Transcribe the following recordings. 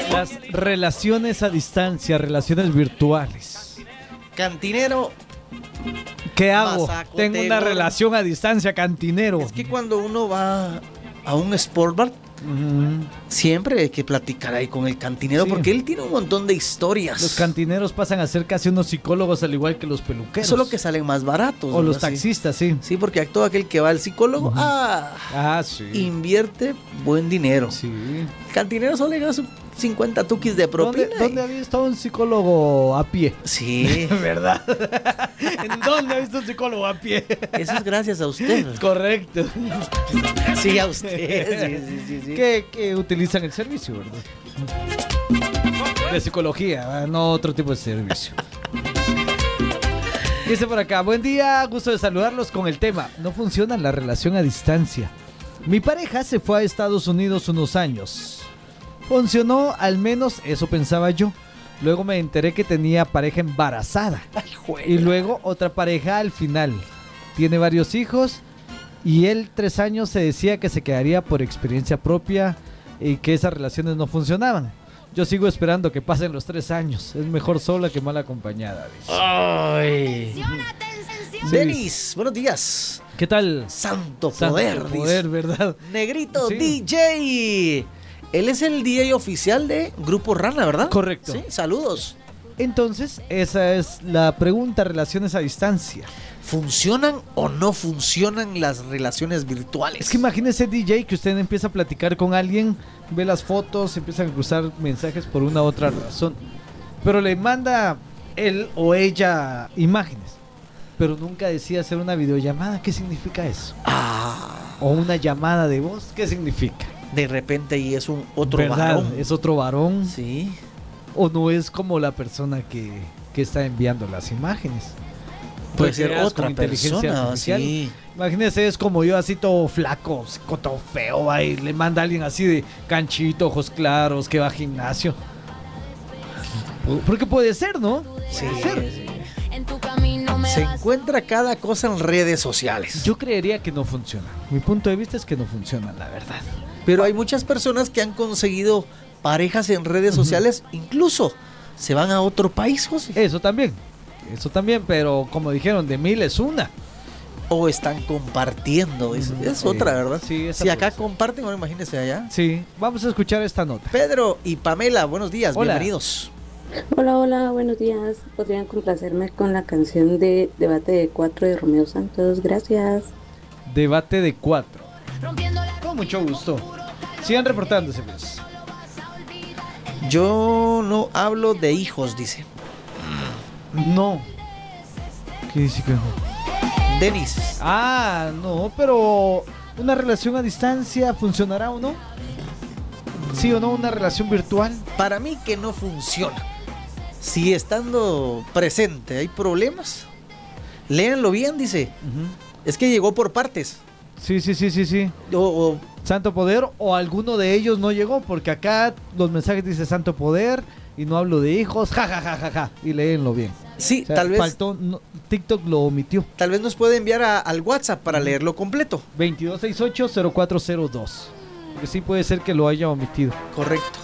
Las relaciones a distancia, relaciones virtuales. Cantinero. ¿Qué hago? Mazacote, Tengo una gordo. relación a distancia, cantinero. Es que cuando uno va a un sport bar, siempre hay que platicar ahí con el cantinero, Sí. porque él tiene un montón de historias. Los cantineros pasan a ser casi unos psicólogos, al igual que los peluqueros. Solo que salen más baratos. O los ¿verdad? Sí. taxistas, sí. Sí, porque todo aquel que va al psicólogo, Ah, sí. invierte buen dinero. Sí. El cantinero solo le gana sus 50 tuquis de propina. ¿Dónde ha visto un psicólogo a pie? Sí. ¿Verdad? ¿En dónde ha visto un psicólogo a pie? Eso es gracias a usted. Correcto. Sí, a usted. Sí. Que utilizan el servicio, ¿verdad? De psicología, no otro tipo de servicio. Dice por acá, buen día, gusto de saludarlos con el tema. No funciona la relación a distancia. Mi pareja se fue a Estados Unidos unos años. Funcionó, al menos eso pensaba yo. Luego me enteré que tenía pareja embarazada. Ay, juega. Y luego otra pareja al final. Tiene varios hijos y él 3 años se decía que se quedaría por experiencia propia y que esas relaciones no funcionaban. Yo sigo esperando que pasen los 3 años. Es mejor sola que mal acompañada, dice. Ay. Sí. Denis, buenos días. ¿Qué tal? Santo Santo poder, poder, dice. ¿verdad? Negrito Sí. DJ. Él es el DJ oficial de Grupo Rana, ¿verdad? Correcto. Sí, saludos. Entonces, esa es la pregunta, relaciones a distancia. ¿Funcionan o no funcionan las relaciones virtuales? Es que imagínese, DJ, que usted empieza a platicar con alguien, ve las fotos, empiezan a cruzar mensajes por una u otra razón, pero le manda él o ella imágenes, pero nunca decide hacer una videollamada. ¿Qué significa eso? O una llamada de voz, ¿qué significa? De repente y es un otro ¿Verdad? varón. ¿Es otro varón? Sí. ¿O no es como la persona que está enviando las imágenes? Puede ser Creadas otra con inteligencia persona, artificial. sí. Imagínese, es como yo así todo flaco, todo feo, va, y le manda a alguien así de canchito, ojos claros, que va a gimnasio. Porque puede ser, ¿no? Sí, Puede ser. sí. Se encuentra cada cosa en redes sociales. Yo creería que no funciona. Mi punto de vista es que no funciona, la verdad. Pero hay muchas personas que han conseguido parejas en redes sociales, incluso se van a otro país, José. Eso también, pero como dijeron, de 1000 es una. O están compartiendo, es Sí. otra, ¿verdad? Sí, esa Si acá puede ser. comparten, ahora imagínense allá. Sí, vamos a escuchar esta nota. Pedro y Pamela, buenos días, Hola. bienvenidos. Hola, buenos días. ¿Podrían complacerme con la canción de Debate de 4 de Romeo Santos? Gracias. Debate de 4. Con mucho gusto. Sigan reportándose, pues. Yo no hablo de hijos, dice No. ¿Qué dice que no? Denis. Ah, no, pero ¿una relación a distancia funcionará o no? ¿Sí o no? ¿Una relación virtual? Para mí que no funciona. Si estando presente hay problemas, léanlo bien, dice. Es que llegó por partes. Sí. O Santo Poder, o alguno de ellos no llegó, porque acá los mensajes dice Santo Poder y no hablo de hijos, ja, y léenlo bien. sí, O sea, tal vez faltó, TikTok lo omitió. nos puede enviar al WhatsApp para leerlo completo. 2268-0402. Porque sí puede ser que lo haya omitido. Correcto.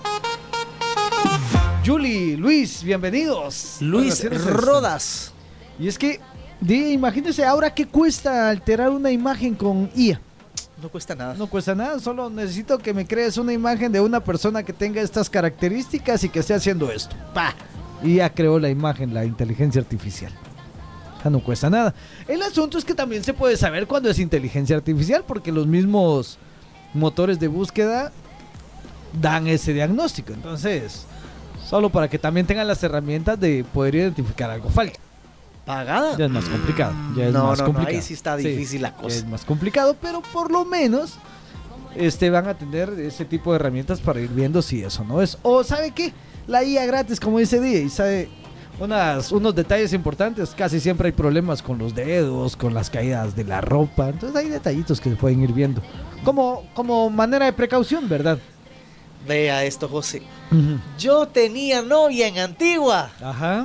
Julie, Luis, bienvenidos. Luis Relaciones a distancia. Rodas. Y es que, imagínense ahora qué cuesta alterar una imagen con IA. No cuesta nada. No cuesta nada, solo necesito que me crees una imagen de una persona que tenga estas características y que esté haciendo esto. ¡Pah! Y ya creó la imagen, la inteligencia artificial. O sea, no cuesta nada. El asunto es que también se puede saber cuándo es inteligencia artificial, porque los mismos motores de búsqueda dan ese diagnóstico. Entonces, solo para que también tengan las herramientas de poder identificar algo falso. ¿Pagada? Ya es más complicado. Ya es No, más no, complicado. ahí sí está difícil la ya cosa. es más complicado, pero por lo menos van a tener ese tipo de herramientas para ir viendo si eso no es. O ¿sabe qué? La IA gratis, como dice Día, y sabe unos detalles importantes. Casi siempre hay problemas con los dedos, con las caídas de la ropa. Entonces hay detallitos que se pueden ir viendo. Como manera de precaución, ¿verdad? Vea esto, José. Yo tenía novia en Antigua. Ajá.